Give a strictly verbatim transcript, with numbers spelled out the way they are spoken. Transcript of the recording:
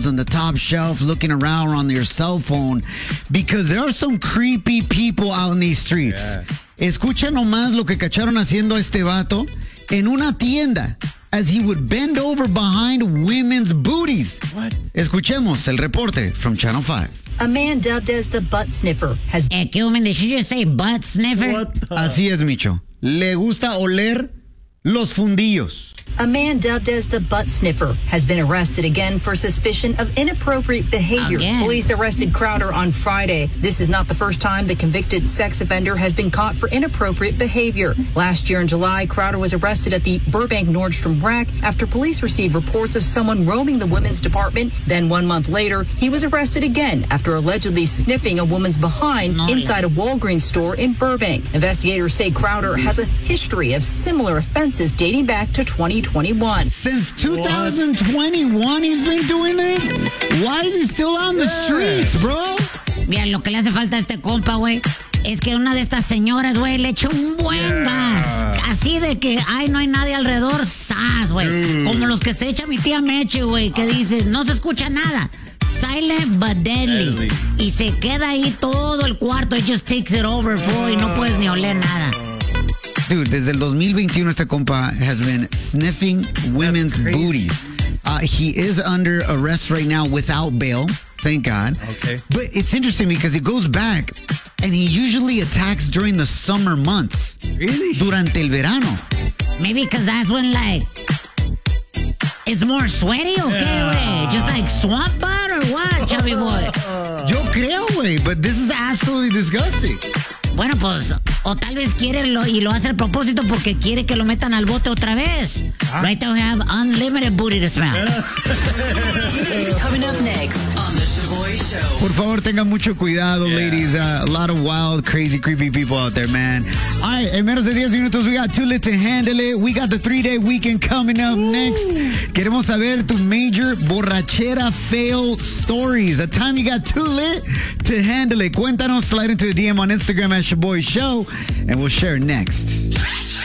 walls and the top shelf, looking around on your cell phone, because there are some creepy people out in these streets. Yeah. Escucha nomás lo que cacharon haciendo a este vato en una tienda as he would bend over behind women's booties. What? Escuchemos el reporte from Channel five. A man dubbed as the butt sniffer has... Eh, ¿qué hombre? Did you just say butt sniffer? What the... Así es, Micho. Le gusta oler los fundillos. A man dubbed as the butt sniffer has been arrested again for suspicion of inappropriate behavior. Again. Police arrested Crowder on Friday. This is not the first time the convicted sex offender has been caught for inappropriate behavior. Last year in July, Crowder was arrested at the Burbank Nordstrom rack after police received reports of someone roaming the women's department. Then one month later, he was arrested again after allegedly sniffing a woman's behind Nice. inside a Walgreens store in Burbank. Investigators say Crowder has a history of similar offenses dating back to twenty twenty-one. Since two thousand twenty-one, he's been doing this? Why is he still on the streets, bro? Mira, lo que le hace falta a este compa, güey, es que una de estas señoras, güey, le eche un buen gas. Así de que, ay, no hay nadie alrededor, sas, güey. Como los que se echa mi tía Meche, güey, que dice, no se escucha nada. Silent but deadly. Y se queda ahí todo el cuarto. It just takes it over, bro, y no puedes ni oler nada. Dude, desde el dos mil veintiuno este compa has been sniffing women's booties. Uh, he is under arrest right now without bail, thank God. Okay. But it's interesting because it goes back and he usually attacks during the summer months. Really? Durante el verano. Maybe because that's when, like, it's more sweaty, okay, Yeah. güey? Just like swamp butt or what, chubby boy? Yo creo, güey, but this is absolutely disgusting. Bueno, pues, o tal vez quiere lo, y lo hace a propósito porque quiere que lo metan al bote otra vez. Ah. Right now we have unlimited booty to smell. Coming up next on The Shaboy Show. Por favor, tengan mucho cuidado, Yeah. ladies. Uh, a lot of wild, crazy, creepy people out there, man. All right, en menos de diez minutos, we got Too Lit to Handle It. We got the three-day weekend coming up Woo. next. Queremos saber tu major borrachera fail stories. The time you got too lit to handle it. Cuéntanos, slide into the D M on Instagram at Shaboy Show, and we'll share next.